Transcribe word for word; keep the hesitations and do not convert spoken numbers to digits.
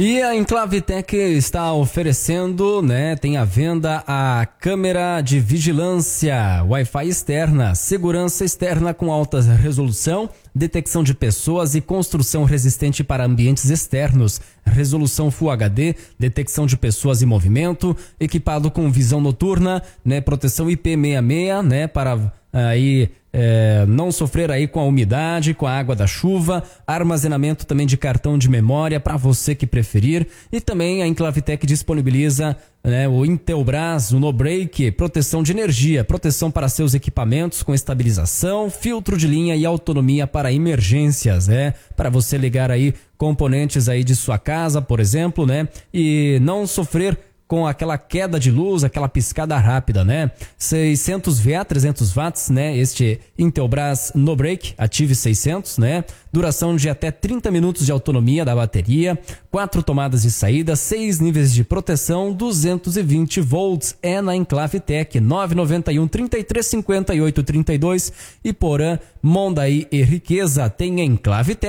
E a Enclavitec está oferecendo, né, tem à venda a câmera de vigilância, Wi-Fi externa, segurança externa com alta resolução, detecção de pessoas e construção resistente para ambientes externos, resolução Full H D, detecção de pessoas em movimento, equipado com visão noturna, né, proteção I P sessenta e seis, né, para aí é, não sofrer aí com a umidade, com a água da chuva, armazenamento também de cartão de memória para você que preferir, e também a Enclavitec disponibiliza, né, o Intelbras, o No Break, proteção de energia, proteção para seus equipamentos com estabilização, filtro de linha e autonomia para emergências, né, para você ligar aí componentes aí de sua casa, por exemplo, né, e não sofrer com aquela queda de luz, aquela piscada rápida, né? seiscentos watt, trezentos watts, né? Este Intelbras No Break, Ative seiscentos, né? Duração de até trinta minutos de autonomia da bateria, quatro tomadas de saída, seis níveis de proteção, duzentos e vinte volts, é na Enclavitec, nove nove um, trinta e três, cinquenta e oito, trinta e dois, e Porã, Mondaí e Riqueza, tem Enclavitec.